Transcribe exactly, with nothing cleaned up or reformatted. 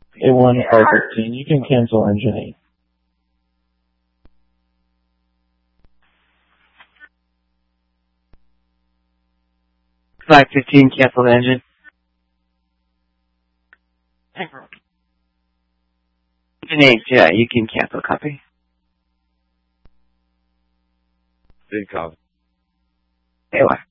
A one five fifteen, you can cancel engine eight. five fifteen, cancel the engine. Engine eight, yeah, you can cancel, copy. Big copy. Anyway.